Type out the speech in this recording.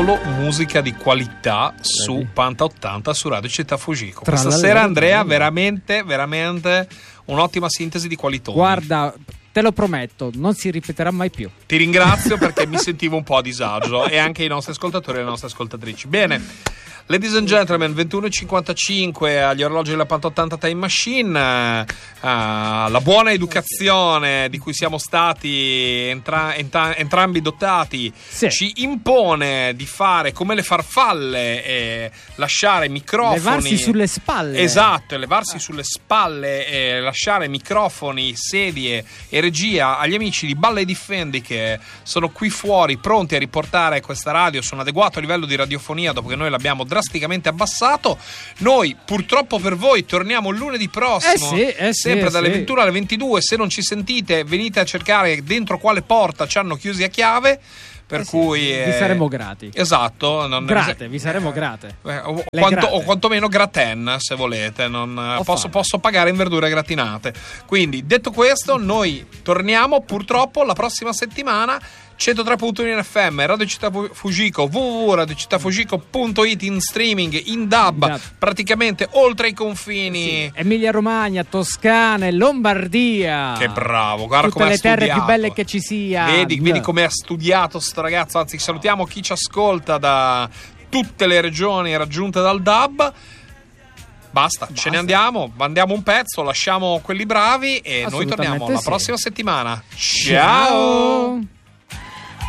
solo musica di qualità su Panta 80 su Radio Città Fujiko. Questa sera, Andrea, veramente un'ottima sintesi di qualitoni. Guarda, te lo prometto, non si ripeterà mai più. Ti ringrazio perché mi sentivo un po' a disagio, e anche i nostri ascoltatori e le nostre ascoltatrici. Bene, ladies and gentlemen, 21:55 agli orologi della Panta 80 Time Machine. La buona educazione di cui siamo stati entrambi dotati ci impone di fare come le farfalle e lasciare microfoni, levarsi sulle spalle. Esatto, levarsi sulle spalle e lasciare microfoni, sedie e regia agli amici di Balla e Difendi, che sono qui fuori pronti a riportare questa radio su un adeguato livello di radiofonia dopo che noi l'abbiamo drasticamente abbassato. Noi purtroppo per voi torniamo lunedì prossimo, sempre dalle 21 alle 22. Se non ci sentite, venite a cercare dentro quale porta ci hanno chiusi a chiave, per cui vi saremo grati. Esatto, vi saremo grate. O quantomeno gratin, se volete. Posso pagare in verdure gratinate. Quindi, detto questo, noi torniamo purtroppo la prossima settimana. 103.1 in FM, Radio Città Fujiko, www.radiocittafujiko.it, in streaming, in DAB, praticamente oltre i confini. Emilia Romagna, Toscana e Lombardia. Che bravo, guarda come ha studiato. Tutte le terre più belle che ci sia. Vedi come ha studiato sto ragazzo. Anzi, salutiamo chi ci ascolta da tutte le regioni raggiunte dal DAB. Basta, ce ne andiamo un pezzo, lasciamo quelli bravi e noi torniamo la prossima settimana. Ciao!